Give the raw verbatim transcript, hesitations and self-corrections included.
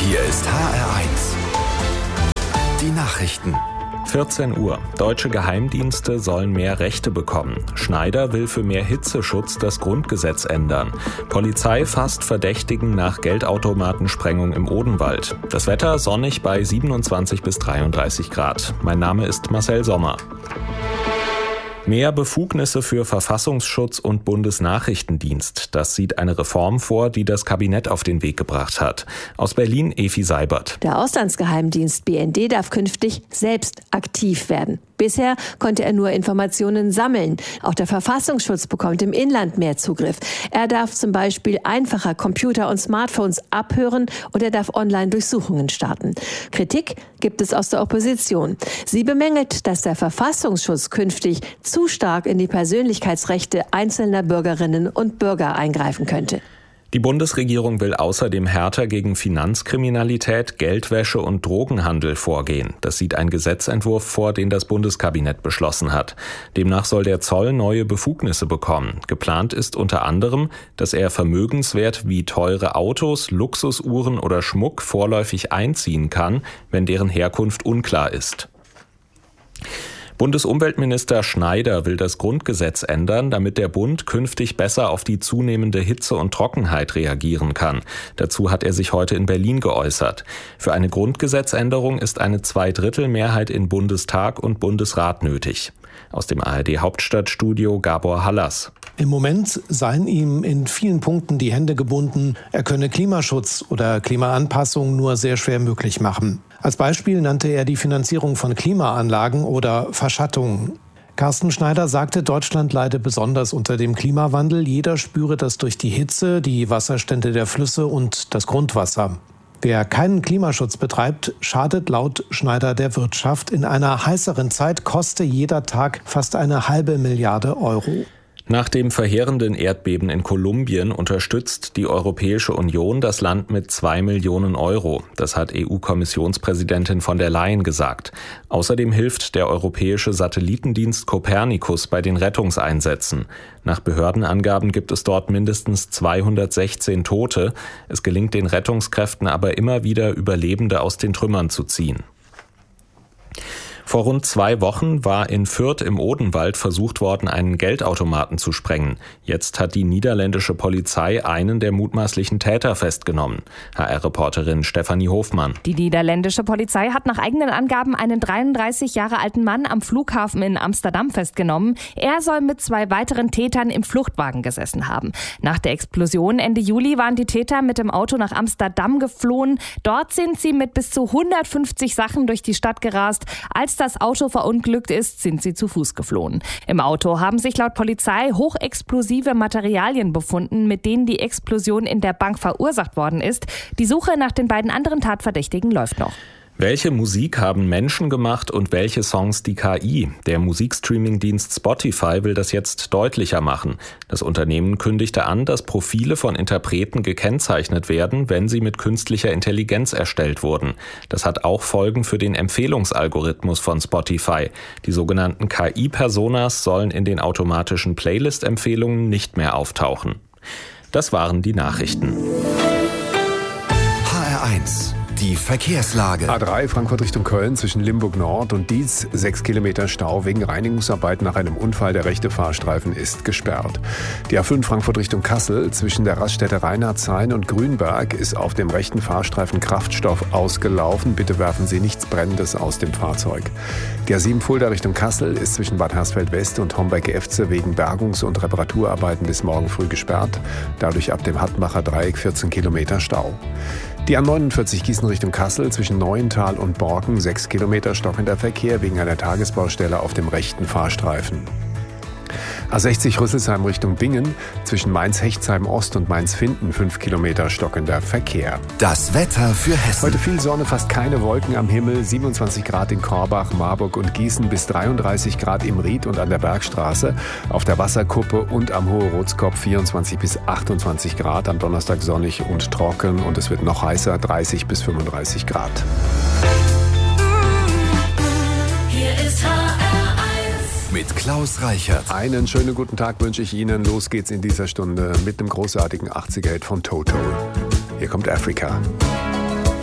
Hier ist H R eins. Die Nachrichten. vierzehn Uhr. Deutsche Geheimdienste sollen mehr Rechte bekommen. Schneider will für mehr Hitzeschutz das Grundgesetz ändern. Polizei fasst Verdächtigen nach Geldautomatensprengung im Odenwald. Das Wetter sonnig bei siebenundzwanzig bis dreiunddreißig Grad. Mein Name ist Marcel Sommer. Mehr Befugnisse für Verfassungsschutz und Bundesnachrichtendienst. Das sieht eine Reform vor, die das Kabinett auf den Weg gebracht hat. Aus Berlin Efi Seibert. Der Auslandsgeheimdienst B N D darf künftig selbst aktiv werden. Bisher konnte er nur Informationen sammeln. Auch der Verfassungsschutz bekommt im Inland mehr Zugriff. Er darf zum Beispiel einfacher Computer und Smartphones abhören und er darf Online-Durchsuchungen starten. Kritik gibt es aus der Opposition. Sie bemängelt, dass der Verfassungsschutz künftig zu stark in die Persönlichkeitsrechte einzelner Bürgerinnen und Bürger eingreifen könnte. Die Bundesregierung will außerdem härter gegen Finanzkriminalität, Geldwäsche und Drogenhandel vorgehen. Das sieht ein Gesetzentwurf vor, den das Bundeskabinett beschlossen hat. Demnach soll der Zoll neue Befugnisse bekommen. Geplant ist unter anderem, dass er Vermögenswert wie teure Autos, Luxusuhren oder Schmuck vorläufig einziehen kann, wenn deren Herkunft unklar ist. Bundesumweltminister Schneider will das Grundgesetz ändern, damit der Bund künftig besser auf die zunehmende Hitze und Trockenheit reagieren kann. Dazu hat er sich heute in Berlin geäußert. Für eine Grundgesetzänderung ist eine Zweidrittelmehrheit in Bundestag und Bundesrat nötig. Aus dem A R D-Hauptstadtstudio Gabor Hallas. Im Moment seien ihm in vielen Punkten die Hände gebunden. Er könne Klimaschutz oder Klimaanpassung nur sehr schwer möglich machen. Als Beispiel nannte er die Finanzierung von Klimaanlagen oder Verschattungen. Carsten Schneider sagte, Deutschland leide besonders unter dem Klimawandel. Jeder spüre das durch die Hitze, die Wasserstände der Flüsse und das Grundwasser. Wer keinen Klimaschutz betreibt, schadet laut Schneider der Wirtschaft. In einer heißeren Zeit koste jeder Tag fast eine halbe Milliarde Euro. Nach dem verheerenden Erdbeben in Kolumbien unterstützt die Europäische Union das Land mit zwei Millionen Euro. Das hat E U-Kommissionspräsidentin von der Leyen gesagt. Außerdem hilft der europäische Satellitendienst Copernicus bei den Rettungseinsätzen. Nach Behördenangaben gibt es dort mindestens zweihundertsechzehn Tote. Es gelingt den Rettungskräften aber immer wieder, Überlebende aus den Trümmern zu ziehen. Vor rund zwei Wochen war in Fürth im Odenwald versucht worden, einen Geldautomaten zu sprengen. Jetzt hat die niederländische Polizei einen der mutmaßlichen Täter festgenommen. H R-Reporterin Stefanie Hofmann. Die niederländische Polizei hat nach eigenen Angaben einen dreiunddreißig Jahre alten Mann am Flughafen in Amsterdam festgenommen. Er soll mit zwei weiteren Tätern im Fluchtwagen gesessen haben. Nach der Explosion Ende Juli waren die Täter mit dem Auto nach Amsterdam geflohen. Dort sind sie mit bis zu hundertfünfzig Sachen durch die Stadt gerast. Als das Auto verunglückt ist, sind sie zu Fuß geflohen. Im Auto haben sich laut Polizei hochexplosive Materialien befunden, mit denen die Explosion in der Bank verursacht worden ist. Die Suche nach den beiden anderen Tatverdächtigen läuft noch. Welche Musik haben Menschen gemacht und welche Songs die K I? Der Musikstreaming-Dienst Spotify will das jetzt deutlicher machen. Das Unternehmen kündigte an, dass Profile von Interpreten gekennzeichnet werden, wenn sie mit künstlicher Intelligenz erstellt wurden. Das hat auch Folgen für den Empfehlungsalgorithmus von Spotify. Die sogenannten K I-Personas sollen in den automatischen Playlist-Empfehlungen nicht mehr auftauchen. Das waren die Nachrichten. H R eins. Die Verkehrslage. A drei Frankfurt Richtung Köln zwischen Limburg Nord und Dietz. Sechs Kilometer Stau wegen Reinigungsarbeiten nach einem Unfall. Der rechte Fahrstreifen ist gesperrt. Die A fünf Frankfurt Richtung Kassel zwischen der Raststätte Reinhardtshain und Grünberg ist auf dem rechten Fahrstreifen Kraftstoff ausgelaufen. Bitte werfen Sie nichts Brennendes aus dem Fahrzeug. Die A sieben Fulda Richtung Kassel ist zwischen Bad Hersfeld West und Homberg-Efze wegen Bergungs- und Reparaturarbeiten bis morgen früh gesperrt. Dadurch ab dem Hattmacher Dreieck vierzehn Kilometer Stau. Die A neunundvierzig Gießen Richtung Kassel zwischen Neuental und Borken, sechs Kilometer stockender Verkehr wegen einer Tagesbaustelle auf dem rechten Fahrstreifen. A sechzig Rüsselsheim Richtung Bingen zwischen Mainz-Hechtsheim Ost und Mainz-Finden, fünf Kilometer stockender Verkehr. Das Wetter für Hessen. Heute viel Sonne, fast keine Wolken am Himmel, siebenundzwanzig Grad in Korbach, Marburg und Gießen bis dreiunddreißig Grad im Ried und an der Bergstraße, auf der Wasserkuppe und am Hohe Rotskopf vierundzwanzig bis achtundzwanzig Grad, am Donnerstag sonnig und trocken und es wird noch heißer, dreißig bis fünfunddreißig Grad. Hier ist H R eins. Mit Klaus Reichert. Einen schönen guten Tag wünsche ich Ihnen. Los geht's in dieser Stunde mit einem großartigen achtziger-Hit von Toto. Hier kommt Africa.